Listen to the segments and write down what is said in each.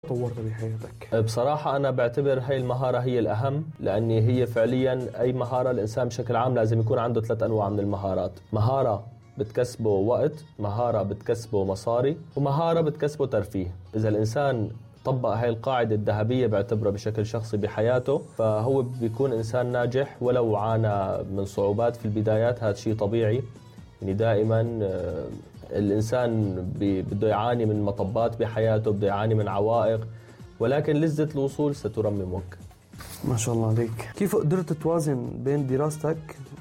طورتها بحياتك؟ بصراحة أنا بعتبر هاي المهارة هي الأهم، لأني هي فعليا أي مهارة الإنسان بشكل عام لازم يكون عنده 3 أنواع من المهارات. مهارة بتكسبه وقت، مهارة بتكسبه مصاري، ومهارة بتكسبه ترفيه. إذا الإنسان طبق هاي القاعدة الذهبية بعتبرها بشكل شخصي بحياته، فهو بيكون إنسان ناجح ولو عانى من صعوبات في البدايات. هذا شيء طبيعي، يعني دائما الإنسان بده يعاني من مطبات بحياته، بده يعاني من عوائق، ولكن لذة الوصول سترممك. ما شاء الله عليك. كيف قدرت توازن بين دراستك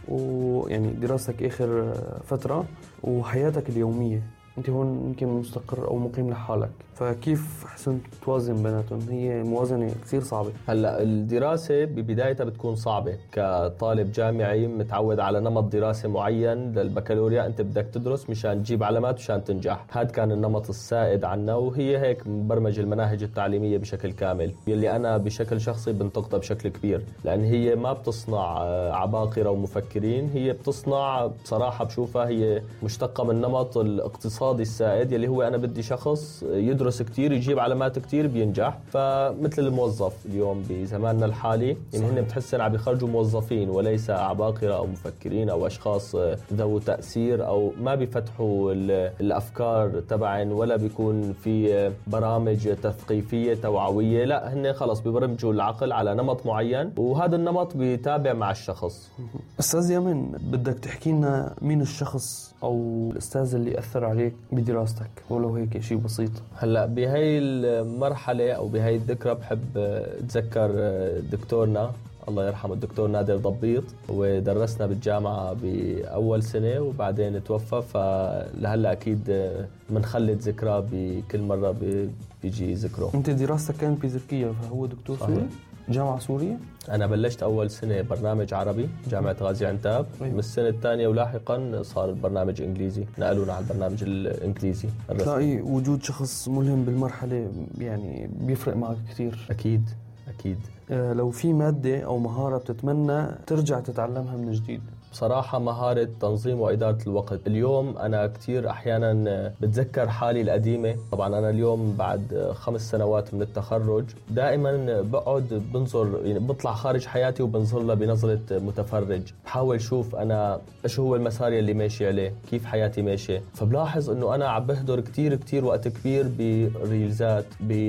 ويعني دراستك آخر فترة وحياتك اليومية؟ أنت هون يمكن مستقر أو مقيم لحالك، فكيف حسنت توازن بيناتهم؟ هي موازنة كثير صعبة. هلأ الدراسة ببدايتها بتكون صعبة. كطالب جامعي متعود على نمط دراسة معين للبكالوريا، أنت بدك تدرس مشان تجيب علامات وشان تنجح. هذا كان النمط السائد عنا، وهي هيك مبرمج المناهج التعليمية بشكل كامل، يلي أنا بشكل شخصي بنتقدها بشكل كبير، لأن هي ما بتصنع عباقرة ومفكرين، هي بتصنع بصراحة بشوفها هي مشتقة من نمط الاقتصادي السائد، يلي هو أنا بدي شخص يدرس كتير يجيب علامات كتير بينجح. فمثل الموظف اليوم بزماننا الحالي، يعني هن بتحسن عم بيخرجوا موظفين وليس عباقرة أو مفكرين أو أشخاص ذو تأثير، أو ما بيفتحوا الأفكار تبعن، ولا بيكون في برامج تثقيفية توعوية. لا، هن خلص بيبرمجوا العقل على نمط معين، وهذا النمط بيتابع مع الشخص. أستاذ يمن، بدك تحكي لنا مين الشخص أو الأستاذ اللي أثر عليك بدراستك، ولو هيك شيء بسيط؟ هلأ بهاي المرحلة أو بهاي الذكرى بحب أتذكر دكتورنا الله يرحمه، الدكتور نادر ضبيط، ودرسنا بالجامعة بأول سنة وبعدين توفى. فلهلأ أكيد منخلد ذكرى بكل مرة بيجي ذكره. أنت دراستك كانت بتركيا، فهو دكتور سوري؟ جامعة سورية؟ أنا بلشت أول سنة برنامج عربي جامعة غازي عنتاب. من السنة الثانية ولاحقا صار البرنامج إنجليزي، نقلونا على البرنامج الإنجليزي. تلاقي وجود شخص ملهم بالمرحلة يعني بيفرق معك كثير. أكيد أكيد. لو في مادة أو مهارة بتتمنى ترجع تتعلمها من جديد؟ بصراحة مهارة تنظيم وإدارة الوقت. اليوم أنا كتير أحيانا بتذكر حالي القديمة. طبعا أنا اليوم بعد 5 سنوات من التخرج دائما بقعد بنظر، يعني بطلع خارج حياتي وبنظر لها بنظرة متفرج، بحاول شوف أنا إيش هو المسار اللي ماشي عليه، كيف حياتي ماشية. فبلاحظ أنه أنا عم بهدر كتير وقت كبير بريلزات،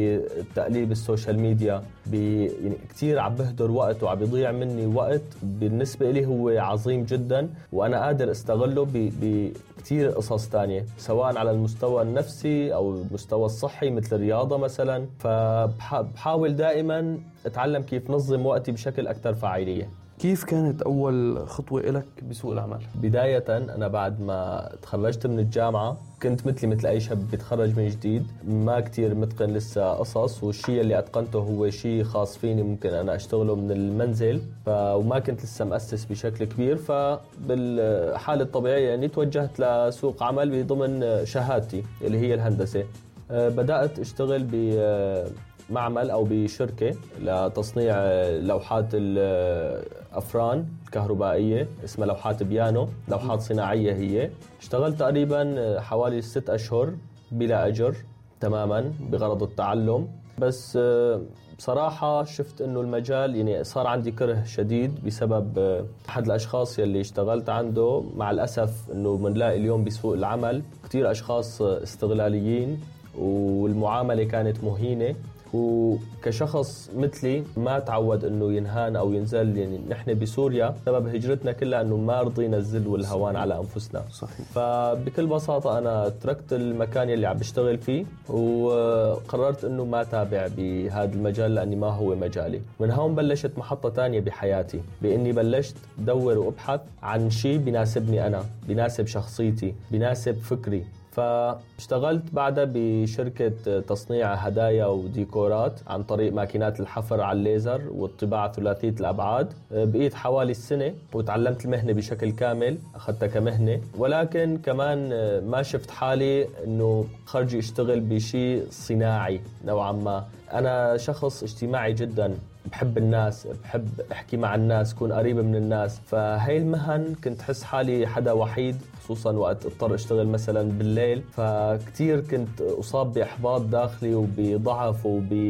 بتقليب السوشيال ميديا، يعني كتير عم بهدر وقت وعم بيضيع مني وقت بالنسبة لي هو عظيم جدا، وأنا قادر استغله بكتير قصص تانية، سواء على المستوى النفسي أو المستوى الصحي مثل الرياضة مثلا. فبحاول دائما أتعلم كيف نظم وقتي بشكل أكثر فاعلية. كيف كانت أول خطوة لك بسوق العمل؟ بداية أنا بعد ما تخرجت من الجامعة كنت مثل أي شاب بيتخرج من جديد، ما كتير متقن لسه قصص، والشيء اللي أتقنته هو شيء خاص فيني ممكن أنا أشتغله من المنزل. وما كنت لسه مؤسس بشكل كبير. فبالحالة الطبيعية يعني توجهت لسوق عمل بضمن شهادتي اللي هي الهندسة. بدأت أشتغل معمل أو بشركة لتصنيع لوحات الأفران الكهربائية، اسمها لوحات بيانو، لوحات صناعية هي. اشتغلت تقريبا حوالي 6 أشهر بلا أجر تماما بغرض التعلم. بس بصراحة شفت انه المجال يعني صار عندي كره شديد بسبب احد الاشخاص يلي اشتغلت عنده. مع الاسف انه بنلاقي اليوم بسوق العمل كتير اشخاص استغلاليين، والمعاملة كانت مهينة، وكشخص مثلي ما تعود انه ينهان او ينزل. يعني نحن بسوريا سبب هجرتنا كلها انه ما رضينا الذل والهوان على انفسنا. صحيح. فبكل بساطة انا تركت المكان اللي عم بشتغل فيه، وقررت انه ما تابع بهذا المجال لاني ما هو مجالي. من هون بلشت محطة تانية بحياتي، باني بلشت دور وابحث عن شيء بيناسبني انا، بيناسب شخصيتي، بيناسب فكري. فاشتغلت بعدها بشركة تصنيع هدايا وديكورات عن طريق ماكينات الحفر على الليزر والطباعة ثلاثية الأبعاد. بقيت حوالي السنة وتعلمت المهنة بشكل كامل، أخذتها كمهنة. ولكن كمان ما شفت حالي أنه خرجي اشتغل بشيء صناعي نوعا ما. أنا شخص اجتماعي جدا بحب الناس، بحب احكي مع الناس، كون قريب من الناس. فهي المهن كنت حس حالي حدا وحيد، خصوصا وقت اضطر اشتغل مثلا بالليل. فكتير كنت اصاب باحباط داخلي وبضعف